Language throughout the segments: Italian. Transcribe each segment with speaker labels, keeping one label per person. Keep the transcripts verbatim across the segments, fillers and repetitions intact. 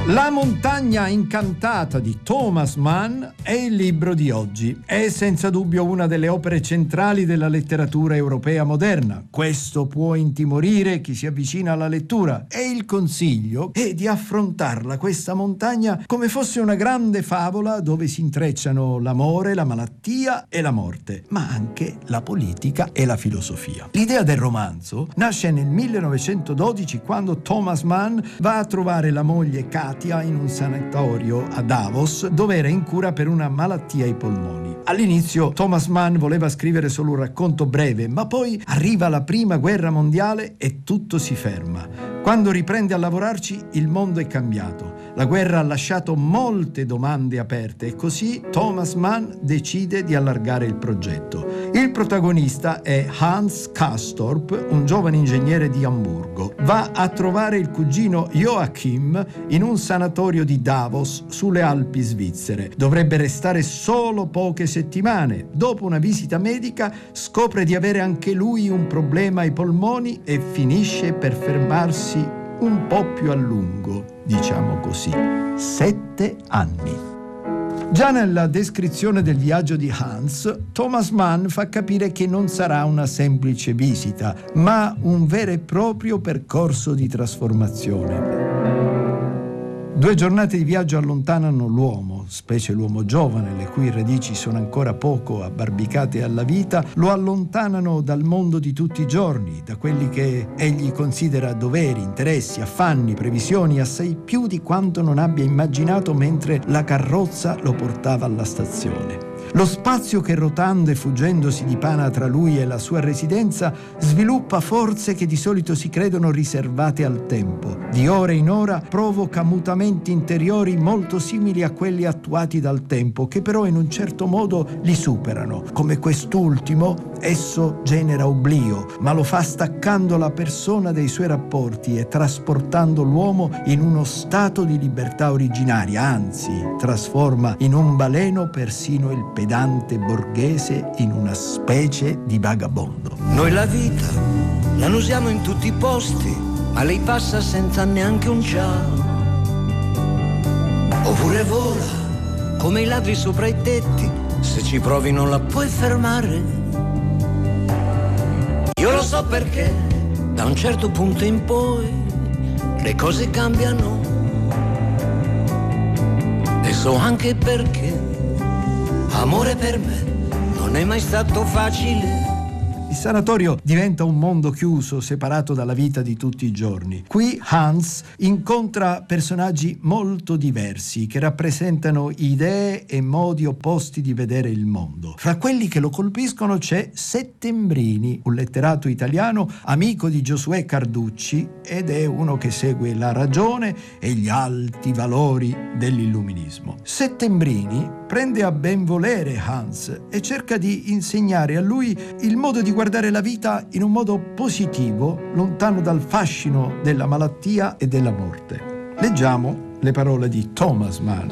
Speaker 1: La montagna incantata di Thomas Mann è il libro di oggi. È senza dubbio una delle opere centrali della letteratura europea moderna. Questo può intimorire chi si avvicina alla lettura e il consiglio è di affrontarla, questa montagna, come fosse una grande favola dove si intrecciano l'amore, la malattia e la morte, ma anche la politica e la filosofia. L'idea del romanzo nasce nel millenovecentododici, quando Thomas Mann va a trovare la moglie Katia in un sanatorio a Davos, dove era in cura per una malattia ai polmoni. All'inizio Thomas Mann voleva scrivere solo un racconto breve, ma poi arriva la prima guerra mondiale e tutto si ferma. Quando riprende a lavorarci, il mondo è cambiato. La guerra ha lasciato molte domande aperte e così Thomas Mann decide di allargare il progetto. Il protagonista è Hans Castorp, un giovane ingegnere di Amburgo. Va a trovare il cugino Joachim in un sanatorio di Davos sulle Alpi svizzere. Dovrebbe restare solo poche settimane. Dopo una visita medica scopre di avere anche lui un problema ai polmoni e finisce per fermarsi un po' più a lungo, diciamo così. Sette anni. Già nella descrizione del viaggio di Hans, Thomas Mann fa capire che non sarà una semplice visita, ma un vero e proprio percorso di trasformazione. Due giornate di viaggio allontanano l'uomo, specie l'uomo giovane, le cui radici sono ancora poco abbarbicate alla vita, lo allontanano dal mondo di tutti i giorni, da quelli che egli considera doveri, interessi, affanni, previsioni, assai più di quanto non abbia immaginato mentre la carrozza lo portava alla stazione. Lo spazio che rotando e fuggendo si dipana tra lui e la sua residenza sviluppa forze che di solito si credono riservate al tempo. Di ora in ora provoca mutamenti interiori molto simili a quelli attuati dal tempo, che però in un certo modo li superano. Come quest'ultimo, esso genera oblio, ma lo fa staccando la persona dei suoi rapporti e trasportando l'uomo in uno stato di libertà originaria, anzi, trasforma in un baleno persino il pedante borghese in una specie di vagabondo.
Speaker 2: Noi la vita la usiamo in tutti i posti, ma lei passa senza neanche un ciao. Oppure vola come i ladri sopra i tetti, se ci provi non la puoi fermare. Io lo so perché da un certo punto in poi le cose cambiano, e so anche perché amore per me non è mai stato facile.
Speaker 1: Il sanatorio diventa un mondo chiuso, separato dalla vita di tutti i giorni. Qui Hans incontra personaggi molto diversi che rappresentano idee e modi opposti di vedere il mondo. Fra quelli che lo colpiscono c'è Settembrini, un letterato italiano amico di Giosuè Carducci ed è uno che segue la ragione e gli alti valori dell'illuminismo. Settembrini prende a ben volere Hans e cerca di insegnare a lui il modo di guardare la vita in un modo positivo, lontano dal fascino della malattia e della morte. Leggiamo le parole di Thomas Mann.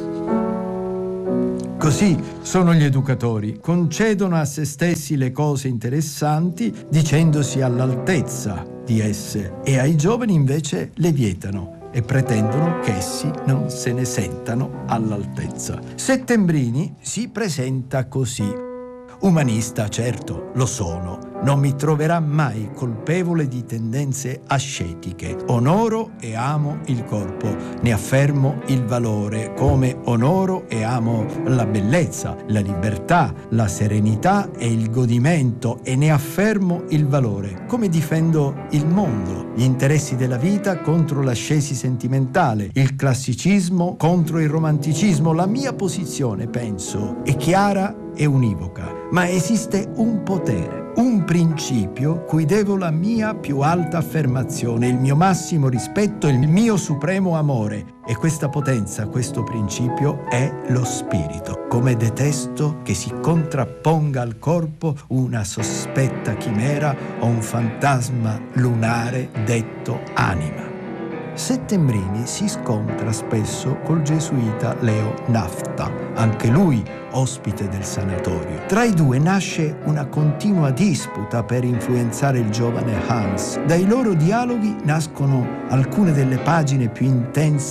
Speaker 1: Così sono gli educatori, concedono a se stessi le cose interessanti dicendosi all'altezza di esse e ai giovani invece le vietano e pretendono che essi non se ne sentano all'altezza. Settembrini si presenta così. Umanista, certo, lo sono. Non mi troverà mai colpevole di tendenze ascetiche. Onoro e amo il corpo, ne affermo il valore, come onoro e amo la bellezza, la libertà, la serenità e il godimento, e ne affermo il valore, come difendo il mondo, gli interessi della vita contro l'ascesi sentimentale, il classicismo contro il romanticismo. La mia posizione, penso, è chiara e univoca, ma esiste un potere, un principio cui devo la mia più alta affermazione, il mio massimo rispetto, il mio supremo amore. E questa potenza, questo principio è lo spirito. Come detesto che si contrapponga al corpo una sospetta chimera o un fantasma lunare detto anima. Settembrini si scontra spesso col gesuita Leo Nafta, anche lui ospite del sanatorio. Tra i due nasce una continua disputa per influenzare il giovane Hans. Dai loro dialoghi nascono alcune delle pagine più intense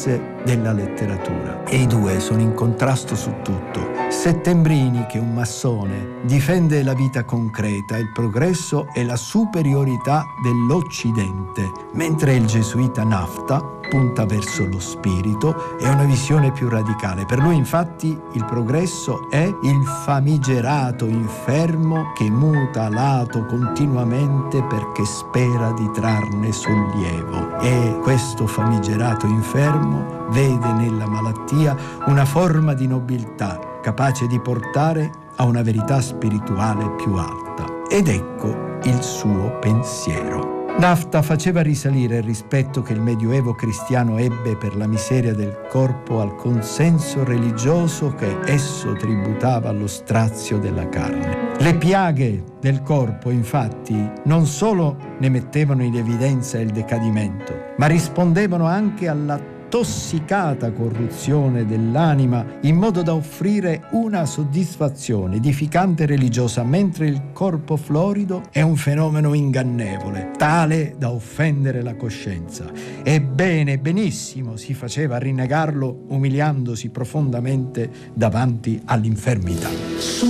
Speaker 1: della letteratura. E i due sono in contrasto su tutto. Settembrini, che è un massone, difende la vita concreta, il progresso e la superiorità dell'Occidente, mentre il gesuita Nafta punta verso lo spirito e una visione più radicale. Per lui, infatti, il progresso è il famigerato infermo che muta lato continuamente perché spera di trarne sollievo. E questo famigerato infermo vede nella malattia una forma di nobiltà capace di portare a una verità spirituale più alta. Ed ecco il suo pensiero. Nafta faceva risalire il rispetto che il Medioevo cristiano ebbe per la miseria del corpo al consenso religioso che esso tributava allo strazio della carne. Le piaghe del corpo, infatti, non solo ne mettevano in evidenza il decadimento, ma rispondevano anche alla tossicata corruzione dell'anima, in modo da offrire una soddisfazione edificante e religiosa, mentre il corpo florido è un fenomeno ingannevole, tale da offendere la coscienza. E bene, benissimo si faceva a rinnegarlo, umiliandosi profondamente davanti all'infermità.